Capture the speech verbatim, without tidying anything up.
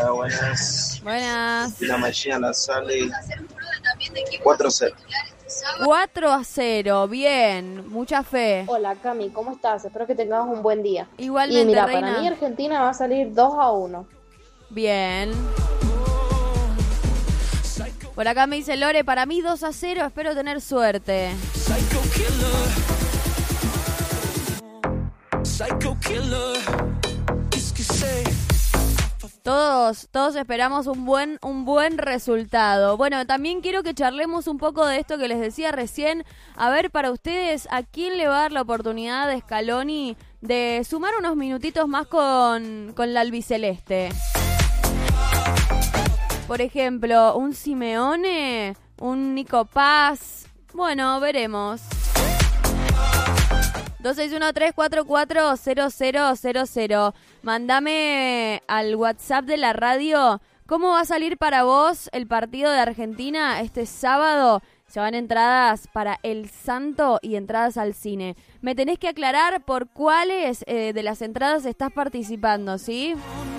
Hola, buenas. Buenas. La mañana sale cuatro a cero. cuatro a cero, bien, mucha fe. Hola Cami, ¿cómo estás? Espero que tengamos un buen día. Igualmente, y mira, reina. para mí Argentina va a salir dos a uno. Bien. Por acá me dice Lore, para mí dos a cero, espero tener suerte. Todos, todos esperamos un buen, un buen resultado. Bueno, también quiero que charlemos un poco de esto que les decía recién. A ver, para ustedes, ¿a quién le va a dar la oportunidad de Scaloni de sumar unos minutitos más con, con la albiceleste? Por ejemplo, un Simeone, un Nico Paz. Bueno, veremos. dos seis uno tres cuatro cuatro cero cero cero cero. Mándame al WhatsApp de la radio cómo va a salir para vos el partido de Argentina este sábado. Se van entradas para El Santo y entradas al cine. Me tenés que aclarar por cuáles eh, de las entradas estás participando, ¿sí?